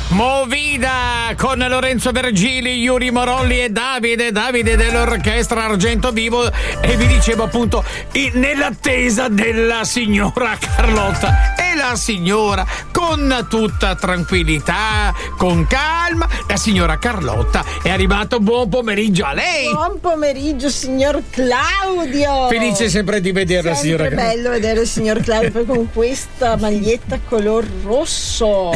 Movida con Lorenzo Vergili, Yuri Morolli e Davide dell'Orchestra Argento Vivo, e vi dicevo appunto nell'attesa della signora Carlotta. E la signora, con tutta tranquillità, con calma, la signora Carlotta è arrivata. Buon pomeriggio a lei. Buon pomeriggio signor Claudio. Felice sempre di vederla, signora Carlotta. È bello vedere il signor Claudio poi con questa maglietta color rosso.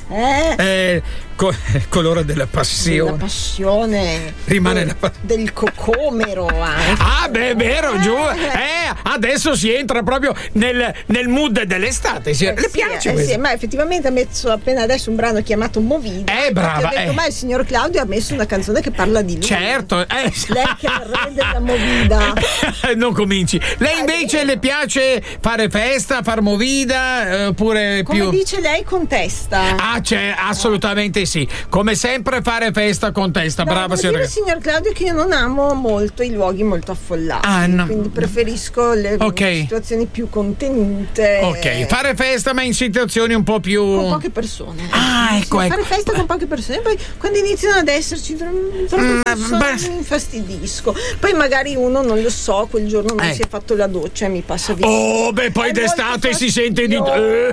Colore della passione. La passione. Rimane del cocomero anche. Ah, beh, è vero, giù. Adesso si entra proprio nel mood dell'estate. Le piace? Sì, ma effettivamente ha messo appena adesso un brano chiamato Movida. Brava. Ho detto, ma il signor Claudio ha messo una canzone che parla di lui. Certo. Lei che è il re della Movida. Non cominci. Lei invece le piace fare festa, far Movida, oppure come più. Come dice lei, contesta. C'è assolutamente sì. Come sempre fare festa con testa. Brava signora. Devo dire, signor Claudio, che io non amo molto i luoghi molto affollati. No. Quindi preferisco le situazioni più contenute. Ok, fare festa ma in situazioni un po' più con poche persone. Ecco. Fare festa con poche persone, poi quando iniziano ad esserci troppe persone mi infastidismo. Poi magari uno, non lo so, quel giorno non si è fatto la doccia e mi passa via. Poi d'estate si sente di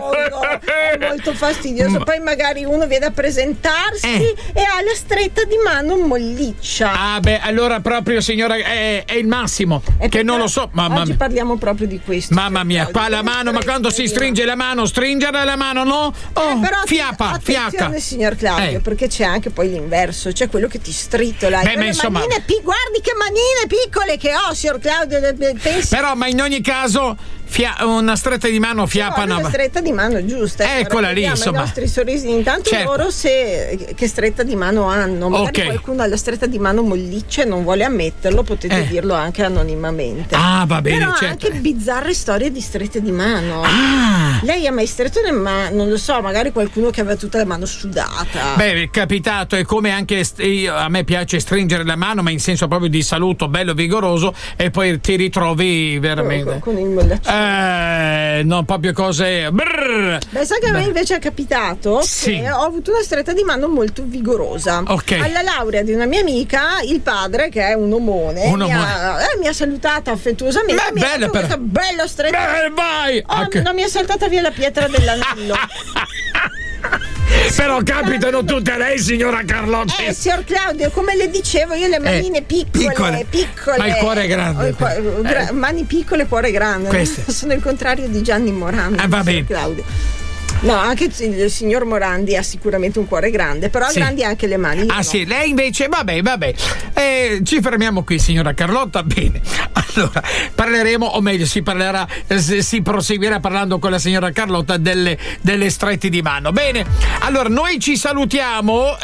è molto fastidioso. Poi magari uno viene a presentarsi e ha la stretta di mano molliccia. Allora proprio, signora, è il massimo. Che non lo so. Oggi parliamo proprio di questo. Mamma mia, qua la mano, ma quando si stringe la mano, stringere la mano, no? Però fiacca. Attenzione, signor Claudio, perché c'è anche poi l'inverso, c'è quello che ti stritola. Guardi che manine piccole che ho, signor Claudio. Però, ma in ogni caso una stretta di mano fiapano. Una stretta di mano giusta. Eccola lì, insomma. I nostri sorrisi, intanto loro che stretta di mano hanno. Magari qualcuno ha la stretta di mano molliccia e non vuole ammetterlo, potete dirlo anche anonimamente. Va bene, però certo. Anche bizzarre storie di strette di mano. Lei ha mai stretto le mani? Non lo so, magari qualcuno che aveva tutta la mano sudata. È capitato, e come anche a me piace stringere la mano, ma in senso proprio di saluto bello vigoroso, e poi ti ritrovi veramente con il mollaccino. No, proprio cose. Sai che a me invece è capitato che ho avuto una stretta di mano molto vigorosa. Alla laurea di una mia amica, il padre, che è un omone, mi ha salutata affettuosamente. Mi ha dato questa bella stretta. Vai! Non mi è saltata via la pietra dell'anello. Però capitano tutte a lei, signora Carlotta. Signor Claudio, come le dicevo, io le manine piccole. Ma il cuore è grande. Mani piccole, cuore grande. Queste. Sono il contrario di Gianni Morandi. Va bene. Claudio. No, anche il signor Morandi ha sicuramente un cuore grande, però ha grandi anche le mani. Sì, lei invece, vabbè. Ci fermiamo qui, signora Carlotta. Bene. Allora, parleremo, o meglio, si proseguirà parlando con la signora Carlotta delle strette di mano. Bene, allora noi ci salutiamo.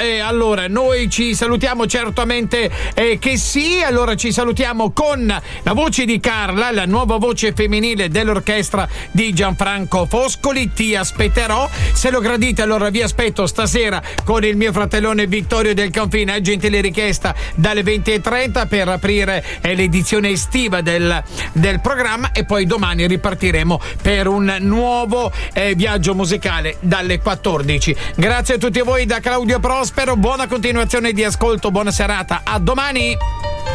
Certamente che sì. Allora ci salutiamo con la voce di Carla, la nuova voce femminile dell'orchestra di Gianfranco Foscoli. Ti aspetterò. Se lo gradite, allora vi aspetto stasera con il mio fratellone Vittorio del Confine, a gentile richiesta, dalle 20:30 per aprire l'edizione estiva del programma, e poi domani ripartiremo per un nuovo viaggio musicale dalle 14. Grazie a tutti voi da Claudio Prospero, buona continuazione di ascolto, buona serata, a domani.